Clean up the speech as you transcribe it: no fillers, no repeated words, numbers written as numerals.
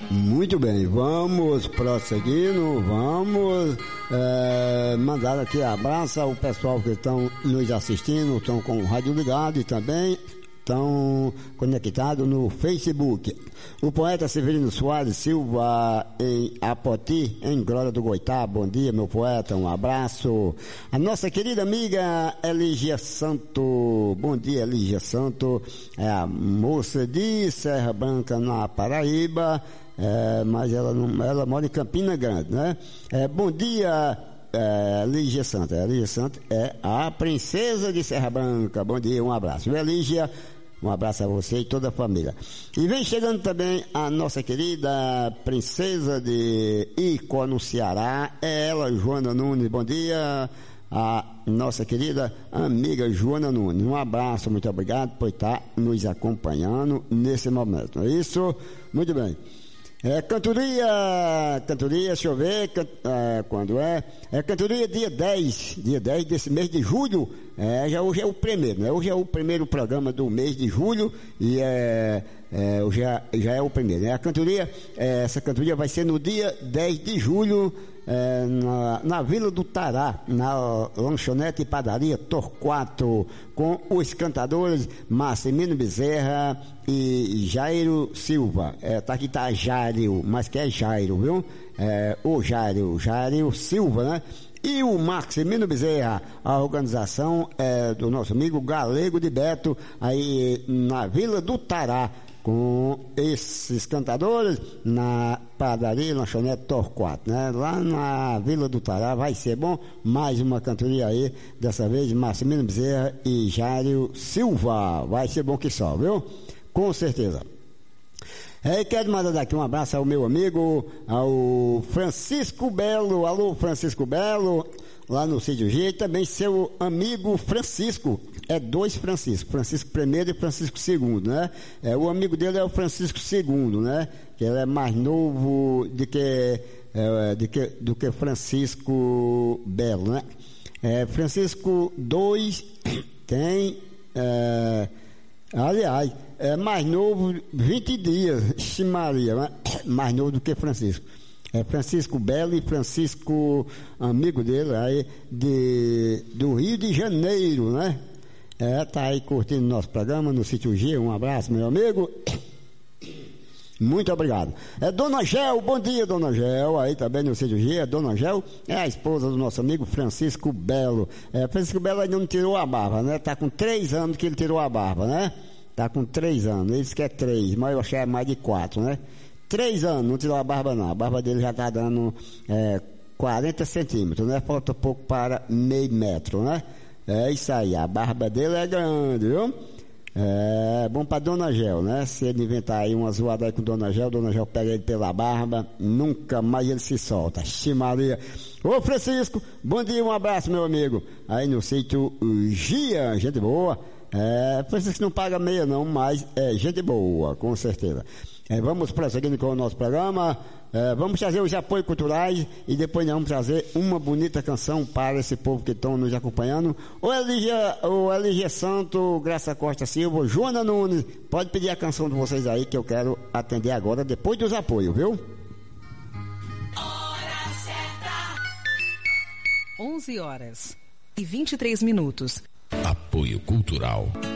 Muito bem, vamos prosseguindo, vamos mandar aqui abraço ao pessoal que estão nos assistindo, estão com o rádio ligado e também estão conectados no Facebook. O poeta Severino Soares Silva, em Apoti, em Glória do Goitá. Bom dia, meu poeta, um abraço. A nossa querida amiga Eligia Santo. Bom dia, Eligia Santo. É a moça de Serra Branca, na Paraíba, mas ela mora em Campina Grande, né? Bom dia, Eligia Santo. Eligia Santo é a princesa de Serra Branca. Bom dia, um abraço. Eligia, um abraço a você e toda a família. E vem chegando também a nossa querida princesa de Icó, no Ceará, é ela, Joana Nunes. Bom dia, a nossa querida amiga Joana Nunes. Um abraço, muito obrigado por estar nos acompanhando nesse momento. É isso? Muito bem. Cantoria, deixa eu ver, quando cantoria dia 10 desse mês de julho, hoje é o primeiro, né? Hoje é o primeiro programa do mês de julho e já é o primeiro, né? Essa cantoria vai ser no dia 10 de julho, na Vila do Tará, na lanchonete e padaria Torquato, com os cantadores Marcelino Bezerra e Jairo Silva. Aqui tá Jairo, mas que é Jairo, viu? O Jairo Silva, né? E o Maximino Bezerra, a organização do nosso amigo Galego de Beto, aí na Vila do Tará, com esses cantadores na padaria lanchonete Torquato, né? Lá na Vila do Tará vai ser bom, mais uma cantoria aí, dessa vez Marcelino Bezerra e Jairo Silva, vai ser bom que só, viu? Com certeza. Quero mandar daqui um abraço ao meu amigo, ao Francisco Belo. Alô, Francisco Belo, lá no Sítio G, e também seu amigo Francisco. Dois Francisco, Francisco I e Francisco II, né? O amigo dele é o Francisco II, né? Que ele é mais novo do que Francisco Belo, né? Francisco II tem, aliás, mais novo 20 dias, Maria, né? Mais novo do que Francisco. Francisco Belo e Francisco, amigo dele, aí do Rio de Janeiro, né? Tá aí curtindo nosso programa no Sítio G. Um abraço, meu amigo. Muito obrigado. Dona Gel, bom dia, Dona Gel, aí também no Sítio G. Dona Gel é a esposa do nosso amigo Francisco Belo. Francisco Belo ainda não tirou a barba, né? Tá com 3 anos que ele tirou a barba, né? Tá com 3 anos. Ele disse que é 3, mas eu achei mais de 4, né? 3 anos, não tirou a barba não. A barba dele já tá dando 40 centímetros, né? Falta pouco para meio metro, né? É isso aí, a barba dele é grande, viu? Bom pra Dona Gel, né? Se ele inventar aí uma zoada aí com Dona Gel pega ele pela barba, nunca mais ele se solta. Maria. Ô Francisco, bom dia, um abraço, meu amigo. Aí no sítio Gia, gente boa. Francisco não paga meia não, mas é gente boa, com certeza. Vamos prosseguindo com o nosso programa. Vamos trazer os apoios culturais e depois nós vamos trazer uma bonita canção para esse povo que estão nos acompanhando. O Eligia Santo, Graça Costa Silva, Joana Nunes, pode pedir a canção de vocês aí que eu quero atender agora, depois dos apoios, viu? Hora certa. 11h23. Apoio Cultural